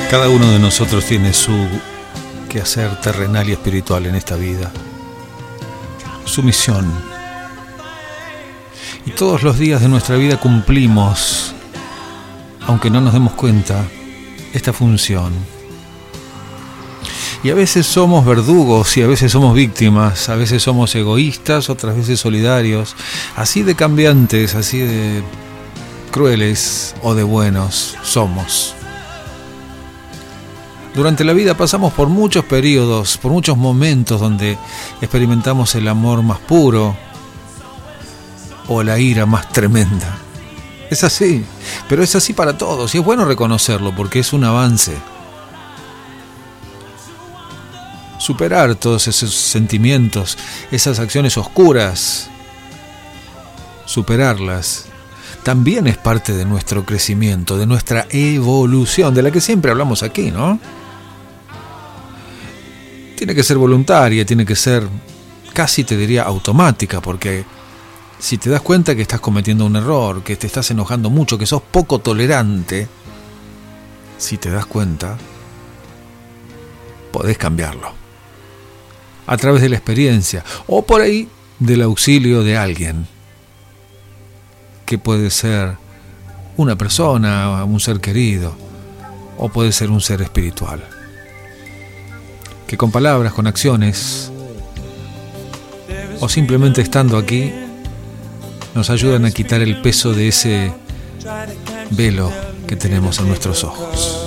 Cada uno de nosotros tiene su quehacer terrenal y espiritual en esta vida, su misión. Y todos los días de nuestra vida cumplimos, aunque no nos demos cuenta, esta función. Y a veces somos verdugos y a veces somos víctimas, a veces somos egoístas, otras veces solidarios, así de cambiantes, así de crueles o de buenos somos. Durante la vida pasamos por muchos periodos, por muchos momentos donde experimentamos el amor más puro o la ira más tremenda. Es así, pero es así para todos y es bueno reconocerlo porque es un avance. Superar todos esos sentimientos, esas acciones oscuras, superarlas, también es parte de nuestro crecimiento, de nuestra evolución, de la que siempre hablamos aquí, ¿no? Tiene que ser voluntaria, tiene que ser casi te diría automática, porque si te das cuenta que estás cometiendo un error, que te estás enojando mucho, que sos poco tolerante, si te das cuenta, podés cambiarlo. A través de la experiencia o por ahí del auxilio de alguien, que puede ser una persona, un ser querido, o puede ser un ser espiritual, que con palabras, con acciones, o simplemente estando aquí, nos ayudan a quitar el peso de ese velo que tenemos en nuestros ojos.